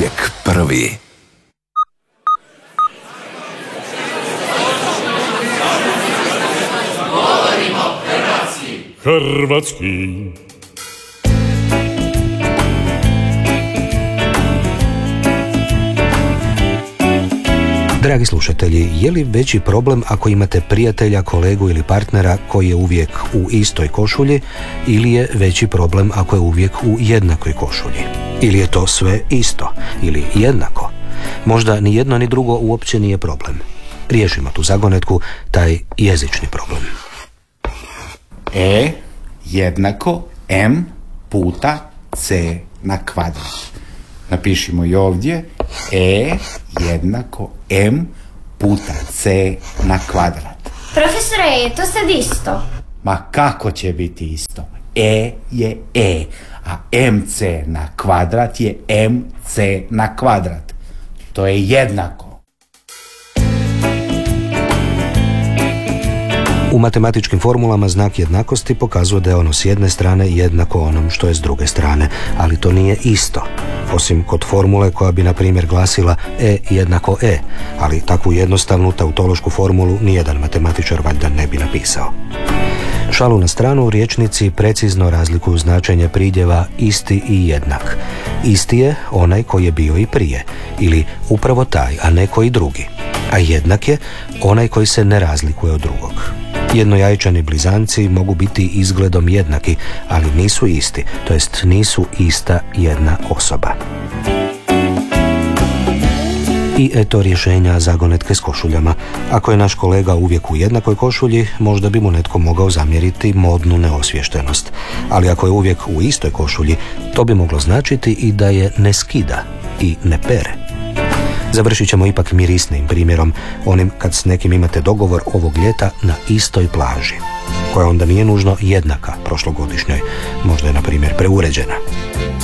uvijek prvi. Hrvatski. Dragi slušatelji, je li veći problem ako imate prijatelja, kolegu ili partnera koji je uvijek u istoj košulji ili je veći problem ako je uvijek u jednakoj košulji? Ili je to sve isto ili jednako? Možda ni jedno ni drugo uopće nije problem. Riješimo tu zagonetku, taj jezični problem. E jednako m puta c na kvadrat. Napišimo i ovdje e jednako m puta c na kvadrat. Profesore, je to sad isto? Ma kako će biti isto? E je e, a mc na kvadrat je mc na kvadrat. To je jednako. U matematičkim formulama znak jednakosti pokazuje da je ono s jedne strane jednako onom što je s druge strane, ali to nije isto. Osim kod formule koja bi, na primjer, glasila e jednako e, ali takvu jednostavnu tautološku formulu nijedan matematičar valjda ne bi napisao. Šalu na stranu, rječnici precizno razlikuju značenje pridjeva isti i jednak. Isti je onaj koji je bio i prije, ili upravo taj, a ne koji drugi. A jednak je onaj koji se ne razlikuje od drugog. Jednojajčani blizanci mogu biti izgledom jednaki, ali nisu isti, to jest nisu ista jedna osoba. I eto rješenja zagonetke s košuljama. Ako je naš kolega uvijek u jednakoj košulji, možda bi mu netko mogao zamjeriti modnu neosviještenost. Ali ako je uvijek u istoj košulji, to bi moglo značiti i da je ne skida i ne pere. Završit ćemo ipak mirisnim primjerom, onim kad s nekim imate dogovor ovog ljeta na istoj plaži, koja onda nije nužno jednaka prošlogodišnjoj, možda je na primjer preuređena.